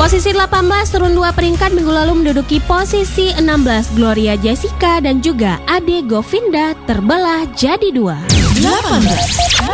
Posisi 18 turun 2 peringkat minggu lalu menduduki posisi 16. Gloria Jessica dan juga Ade Govinda terbelah jadi 2. 18.